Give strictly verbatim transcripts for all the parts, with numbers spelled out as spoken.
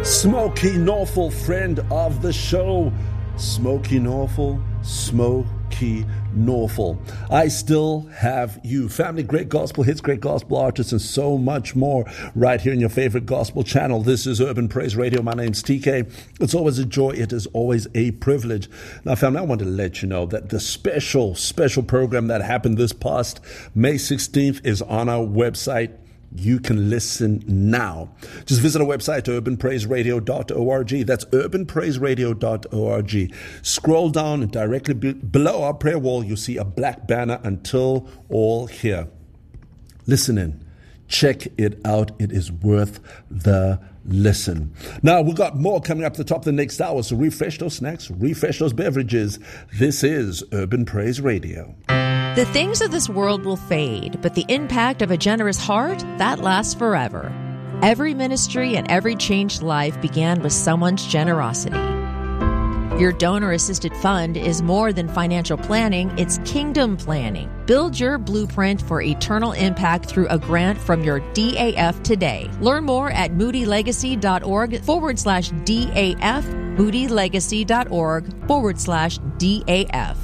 Smokey Norfolk, friend of the show. Smokey Norfolk, Smokey Norfolk. I still have you. Family, great gospel hits, great gospel artists, and so much more right here in your favorite gospel channel. This is Urban Praise Radio. My name's T K. It's always a joy. It is always a privilege. Now, family, I want to let you know that the special, special program that happened this past May sixteenth is on our website. You can listen now. Just visit our website, urban praise radio dot org. That's urban praise radio dot org. Scroll down and directly be- below our prayer wall, you'll see a black banner, Until All Here. Listen in. Check it out. It is worth the listen. Now, we've got more coming up at the top of the next hour, so refresh those snacks, refresh those beverages. This is Urban Praise Radio. The things of this world will fade, but the impact of a generous heart, that lasts forever. Every ministry and every changed life began with someone's generosity. Your donor-assisted fund is more than financial planning, it's kingdom planning. Build your blueprint for eternal impact through a grant from your D A F today. Learn more at moodylegacy.org forward slash DAF, moodylegacy.org forward slash DAF.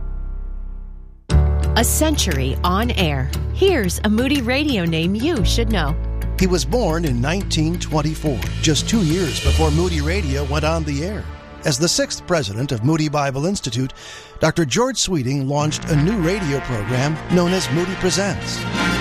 A century on air. Here's a Moody Radio name you should know. He was born in nineteen twenty-four, just two years before Moody Radio went on the air. As the sixth president of Moody Bible Institute, Doctor George Sweeting launched a new radio program known as Moody Presents.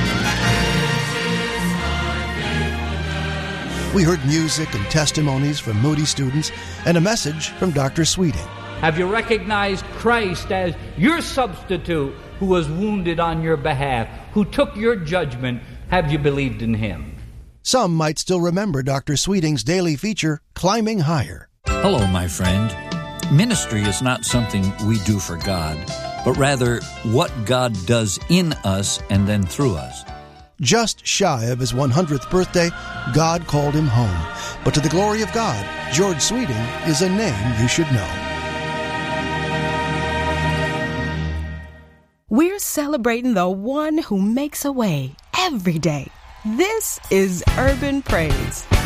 We heard music and testimonies from Moody students and a message from Doctor Sweeting. Have you recognized Christ as your substitute who was wounded on your behalf, who took your judgment? Have you believed in him? Some might still remember Doctor Sweeting's daily feature, Climbing Higher. Hello, my friend. Ministry is not something we do for God, but rather what God does in us and then through us. Just shy of his one hundredth birthday, God called him home. But to the glory of God, George Sweeting is a name you should know. We're celebrating the one who makes a way every day. This is Urban Praise.